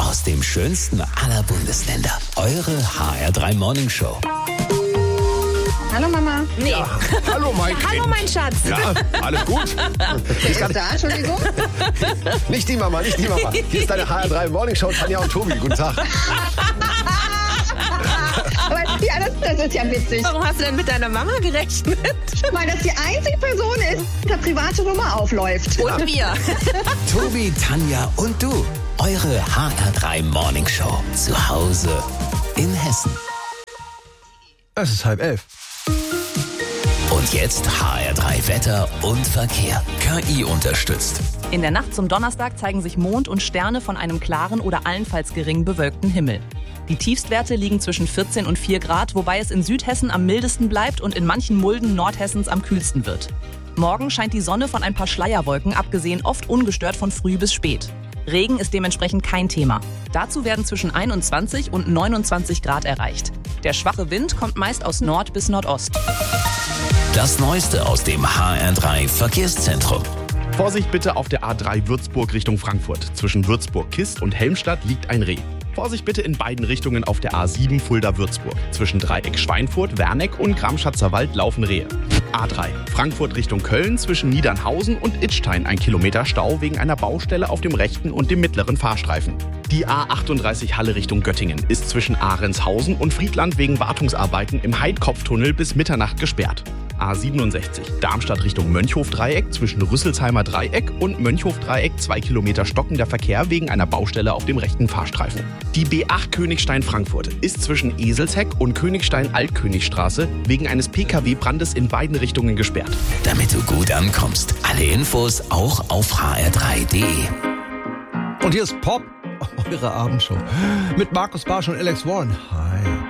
aus dem schönsten aller Bundesländer. Eure HR3 Morning Show. Hallo Mama. Nee. Ja, hallo mein Kind. Hallo mein Schatz. Ja, alles gut? Wer ist da? Entschuldigung. Nicht die Mama, nicht die Mama. Hier ist deine HR3 Morning Show, Tanja und Tobi. Guten Tag. Aber ja, das ist ja witzig. Warum hast du denn mit deiner Mama gerechnet? Weil das die einzige Person ist, die der private Nummer aufläuft. Und wir. Tobi, Tanja und du. Eure HR3 Morning Show. Zu Hause in Hessen. Es ist 10:30. Und jetzt HR3 Wetter und Verkehr. KI unterstützt. In der Nacht zum Donnerstag zeigen sich Mond und Sterne von einem klaren oder allenfalls gering bewölkten Himmel. Die Tiefstwerte liegen zwischen 14 und 4 Grad, wobei es in Südhessen am mildesten bleibt und in manchen Mulden Nordhessens am kühlsten wird. Morgen scheint die Sonne von ein paar Schleierwolken, abgesehen oft ungestört von früh bis spät. Regen ist dementsprechend kein Thema. Dazu werden zwischen 21 und 29 Grad erreicht. Der schwache Wind kommt meist aus Nord bis Nordost. Das Neueste aus dem HR3 Verkehrszentrum. Vorsicht bitte auf der A3 Würzburg Richtung Frankfurt. Zwischen Würzburg-Kist und Helmstadt liegt ein Reh. Vorsicht bitte in beiden Richtungen auf der A7 Fulda-Würzburg. Zwischen Dreieck Schweinfurt, Werneck und Gramschatzer Wald laufen Rehe. A3 Frankfurt Richtung Köln zwischen Niedernhausen und Idstein 1 Kilometer Stau wegen einer Baustelle auf dem rechten und dem mittleren Fahrstreifen. Die A38 Halle Richtung Göttingen ist zwischen Ahrenshausen und Friedland wegen Wartungsarbeiten im Heidkopftunnel bis Mitternacht gesperrt. A67 Darmstadt Richtung Mönchhof-Dreieck zwischen Rüsselsheimer Dreieck und Mönchhof-Dreieck 2 Kilometer stockender Verkehr wegen einer Baustelle auf dem rechten Fahrstreifen. Die B8 Königstein-Frankfurt ist zwischen Eselsheck und Königstein-Altkönigstraße wegen eines Pkw-Brandes in beiden Richtungen gesperrt. Damit du gut ankommst. Alle Infos auch auf hr3.de. Und hier ist Pop, eure Abendshow. Mit Markus Barsch und Alex Warren. Hi.